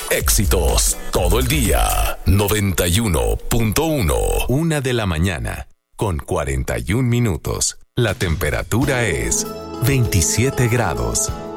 Éxitos todo el día. 91.1. 1 de la mañana con 41 minutos. La temperatura es 27 grados.